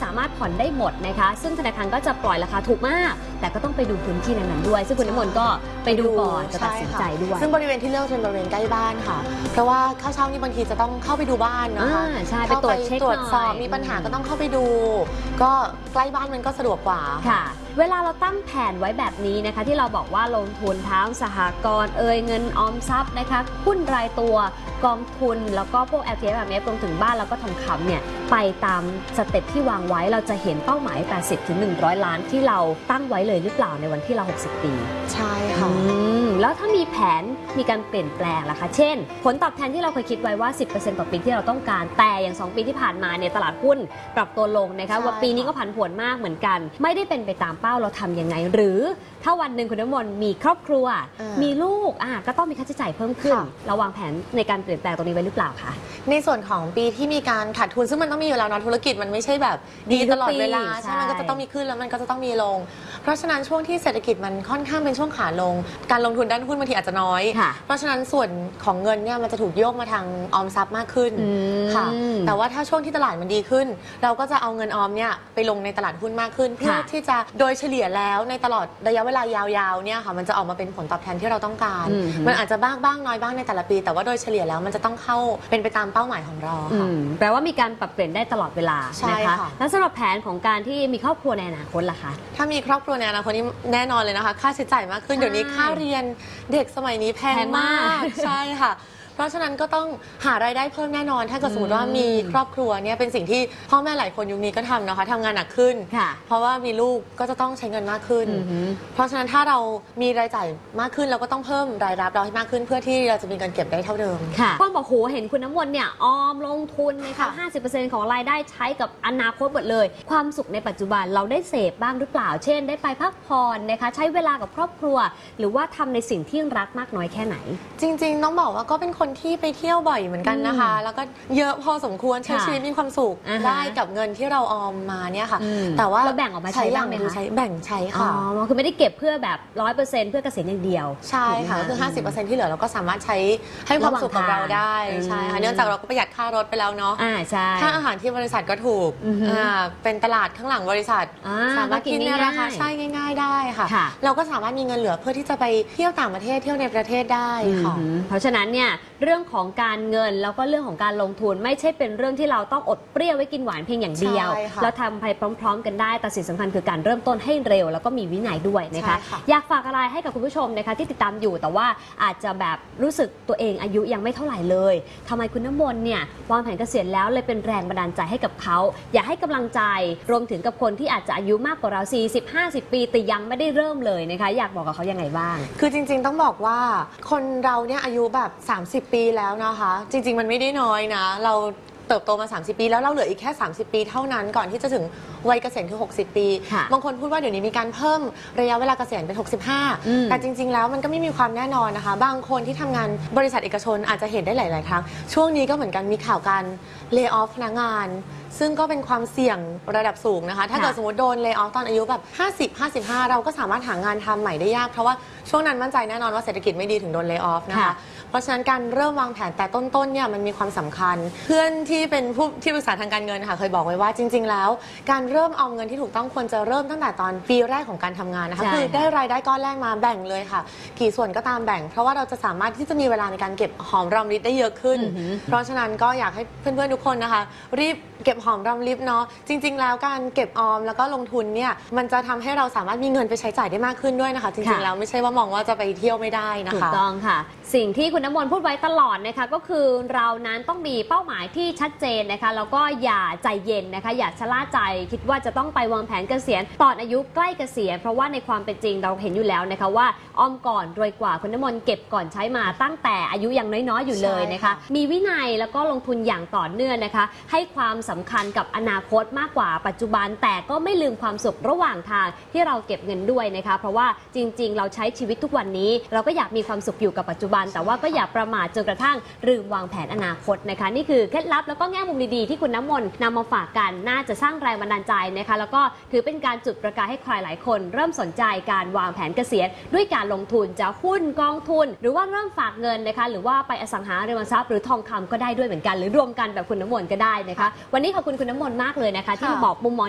สามารถผ่อนได้หมดนะคะซึ่งธนาคารก็จะปล่อยราคาถูกมากแต่ก็ต้องไปดูพื้นที่นั้นๆด้วยซึ่งคุณน้ำมนต์ก็ไปดูก่อนจะตัดสินใจด้วยซึ่งบริเวณที่เลือกเป็นบริเวณใกล้บ้านค่ะเพราะว่าค่าเช่านี่บางทีจะต้องเข้าไปดูบ้านนะคะใช่ไปตรวจเช็คตรวจสอบมีปัญหาก็ต้องเข้าไปดูก็ใกล้บ้านมันก็สะดวกกว่าค่ะเวลาเราตั้งแผนไว้แบบนี้นะคะที่เราบอกว่าลงทุนทั้งสหกรณ์เงินออมทรัพย์นะคะหุ้นรายตัวกองทุนแล้วก็พวก LTF แบบนี้รวมถึงบ้านแล้วก็ทองคำเนี่ยไปตามสเต็ปที่วางไว้เราจะเห็นเป้าหมาย 80-100 ล้านที่เราตั้งไว้เลยหรือเปล่าในวันที่เรา 60 ปีใช่ค่ะแล้วถ้ามีแผนมีการเปลี่ยนแปลงล่ะคะเช่นผลตอบแทนที่เราเคยคิดไว้ว่า 10% ต่อปีที่เราต้องการแต่อย่าง2 ปีที่ผ่านมาเนี่ยตลาดหุ้นปรับตัวลงนะคะว่าปีนี้ก็ผันผวนมากเหมือนกันไม่ได้เป็นไปตามเป้าเราทำยังไงหรือถ้าวันหนึ่งคุณน้ำมนต์มีครอบครัวมีลูกก็ต้องมีค่าใช้จ่ายเพิ่มขึ้นเราวางแผนในการเปลี่ยนแปลงตรงนี้ไว้หรือเปล่าคะในส่วนของปีที่มีการขาดทุนซึ่งมันต้องมีอยู่แล้วนะธุรกิจมันไม่ใช่แบบดีตลอดเวลาใช่มันก็จะต้องมีขึ้นแล้วมันก็จะต้องมีลงเพราะฉะนั้นช่วงที่เศรษฐกิจมันค่อนข้างเป็นช่วงขาลงการลงทุนด้านหุ้นบางทีอาจจะน้อยเพราะฉะนั้นส่วนของเงินเนี่ยมันจะถูกโยกมาทางออมทรัพย์มากขึ้นค่ะแต่ว่าถ้าช่วงที่ตลาดมันดีขึ้นเราก็จะเอาเงินออมเนี่ยไปลงในตลาดหุ้นมากขึ้นเพื่อที่จะโดยเฉลี่ยแล้วในตลอดระยะเวลายาวๆเนี่ยค่ะมันจะออกมาเป็นผลตอบแทนที่เราต้องการมันอาจจะบ้างน้อยบ้างในแต่ละปีแต่ว่าโดยเฉลี่ยแล้วมันจะต้องเข้าเป็นไปตามเป้าหมายของเราค่ะแปลว่ามีการปรับเปลี่ยนได้ตลอดเวลานะคะแล้วสำหรับแผนของการที่มีครอบครัวในอนาคตล่ะคะถ้ามีครอบครัวในอนาคตนี้แน่นอนเลยนะคะค่าใช้จ่ายมากขึ้นเดี๋ยวนี้ค่าเรียนเด็กสมัยนี้แพงมากใช่ค่ะเพราะฉะนั้นก็ต้องหารายได้เพิ่มแน่นอนถ้าเกิดสมมติว่ามีครอบครัวเนี่ยเป็นสิ่งที่พ่อแม่หลายคนยุคนี้ก็ทำนะคะทำงานหนักขึ้นเพราะว่ามีลูกก็จะต้องใช้เงินมากขึ้นเพราะฉะนั้นถ้าเรามีรายจ่ายมากขึ้นเราก็ต้องเพิ่มรายรับเราให้มากขึ้นเพื่อที่เราจะมีเงินเก็บได้เท่าเดิมพ่อบอกโหเห็นคุณน้ำมนต์เนี่ยออมลงทุนนะคะ50%ของรายได้ใช้กับอนาคตหมดเลยความสุขในปัจจุบันเราได้เสพบ้างหรือเปล่าเช่นได้ไปพักผ่อนนะคะใช้เวลากับครอบครัวหรือว่าทำในสิ่งที่รักมากน้อยแค่ไหนจริงๆต้องบอกว่าก็เป็นคนที่ไปเที่ยวบ่อยเหมือนกันนะคะแล้วก็เยอะพอสมควรใช้ชีวิตมีความสุขได้กับเงินที่เราออมมาเนี่ยค่ะแต่ว่าเราแบ่งออกมาใช้บ้างไหมคะแบ่งใช้ค่ะคือไม่ได้เก็บเพื่อแบบ 100% เพื่อเกษียณอย่างเดียวใช่ค่ะก็คือ 50% ที่เหลือเราก็สามารถใช้ให้ความสุขกับเราได้ใช่ค่ะเนื่องจากเราก็ประหยัดค่ารถไปแล้วเนาะใช่ค่าอาหารที่บริษัทก็ถูกเป็นตลาดข้างหลังบริษัทสามารถกินในราคาใช่ง่ายๆได้ค่ะเราก็สามารถมีเงินเหลือเพื่อที่จะไปเที่ยวต่างประเทศเที่ยวในประเทศได้ค่ะเพราะฉะนั้นเนี่ยเรื่องของการเงินแล้วก็เรื่องของการลงทุนไม่ใช่เป็นเรื่องที่เราต้องอดเปรี้ยวไว้กินหวานเพียงอย่างเดียวเราทำไปพร้อมๆกันได้แต่สิ่งสำคัญคือการเริ่มต้นให้เร็วแล้วก็มีวินัยด้วยนะคะอยากฝากอะไรให้กับคุณผู้ชมนะคะที่ติดตามอยู่แต่ว่าอาจจะแบบรู้สึกตัวเองอายุยังไม่เท่าไหร่เลยทำไมคุณน้ำมนต์เนี่ยวางแผนเกษียณแล้วเลยเป็นแรงบันดาลใจให้กับเขาอยากให้กำลังใจรวมถึงกับคนที่อาจจะอายุมากกว่าเรา40-50 ปีแต่ยังไม่ได้เริ่มเลยนะคะอยากบอกกับเขายังไงบ้างคือจริงๆต้องบอกว่าคนเราเนี่ยอายุแบบ30 ปีแล้วนะคะจริงๆมันไม่ได้น้อยนะเราเติบโตมา30 ปีแล้วเราเหลืออีกแค่30 ปีเท่านั้นก่อนที่จะถึงวัยเกษียณคือ60 ปีบางคนพูดว่าเดี๋ยวนี้มีการเพิ่มระยะเวลาเกษียณเป็น65แต่จริงๆแล้วมันก็ไม่มีความแน่นอนนะคะบางคนที่ทำงานบริษัทเอกชนอาจจะเห็นได้หลายๆครั้งช่วงนี้ก็เหมือนกันมีข่าวการเลย์ออฟพนักงานซึ่งก็เป็นความเสี่ยงระดับสูงนะคะถ้าเกิดสมมติโดนเลย์ออฟตอนอายุแบบ50-55เราก็สามารถหางานทำใหม่ได้ยากเพราะว่าช่วงนั้นมั่นใจแน่นอนว่าเศรษฐกิจไม่ดีถึงโดนเลย์ออฟนะคะเพราะฉะนั้นการเริ่มวางแผนแต่ต้นๆเนี่ยมันมีความสำคัญเพื่อนที่เป็นผู้ที่ปรึกษาทางการเงินค่ะเคยบอกไว้ว่าจริงๆแล้วการเริ่มออมเงินที่ถูกต้องควรจะเริ่มตั้งแต่ตอนปีแรกของการทำงานนะคะคือได้รายได้ก้อนแรกมาแบ่งเลยค่ะกี่ส่วนก็ตามแบ่งเพราะว่าเราจะสามารถที่จะมีเวลาในการเก็บหอมรอมริบได้เยอะขึ้นเพราะฉะนั้นก็อยากให้เพื่อนๆทุกคนนะคะรีบเก็บหอมรอมริบเนาะจริงๆแล้วการเก็บออมแล้วก็ลงทุนเนี่ยมันจะทำให้เราสามารถมีเงินไปใช้จ่ายได้มากขึ้นด้วยนะคะจริงๆแล้วไม่ใช่ว่ามองว่าจะไปเที่ยวไม่ได้นะคะถูกต้องค่ะสิ่งที่คุณน้ำมนต์พูดไว้ตลอดนะคะก็คือเรานั้นต้องมีเป้าหมายที่ชัดเจนนะคะแล้วก็อย่าใจเย็นนะคะอย่าชะล่าใจคิดว่าจะต้องไปวางแผนเกษียณตอนอายุใกล้เกษียณเพราะว่าในความเป็นจริงเราเห็นอยู่แล้วนะคะว่าออมก่อนรวยกว่าคุณน้ำมนต์เก็บก่อนใช้มาตั้งแต่อายุยังน้อยๆอยู่เลยนะคะมีวินัยแล้วก็ลงทุนอย่างต่อเนื่องนะคะให้ความสำคัญกับอนาคตมากกว่าปัจจุบันแต่ก็ไม่ลืมความสุขระหว่างทางที่เราเก็บเงินด้วยนะคะเพราะว่าจริงๆเราใช้ชีวิตทุกวันนี้เราก็อยากมีความสุขอยู่กับปัจจุบันแต่ว่าก็อย่าประมาทจนกระทั่งลืมวางแผนอนาคตนะคะนี่คือเคล็ดลับแล้วก็แง่มุมดีๆที่คุณน้ำมนต์นำมาฝากกันน่าจะสร้างแรงบันดาลใจนะคะแล้วก็ถือเป็นการจุดประกายให้ใครหลายคนเริ่มสนใจการวางแผนเกษียณด้วยการลงทุนจะหุ้นกองทุนหรือว่าเริ่มฝากเงินนะคะหรือว่าไปอสังหาริมทรัพย์หรือทองคำก็ได้ด้วยเหมือนกันหรือรวมกันแบบคุณน้ำมนต์ก็ได้นะคะวันนี้ขอบคุณคุณน้ำมนต์มากเลยนะคะที่มาบอกมุมมอง